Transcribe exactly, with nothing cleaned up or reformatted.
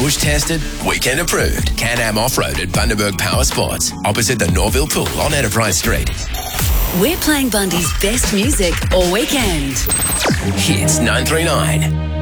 Bush tested, weekend approved. Can-Am Off-Road at Bundaberg Power Sports, opposite the Norville Pool on Enterprise Street. We're playing Bundy's best music all weekend. Hits nine three nine.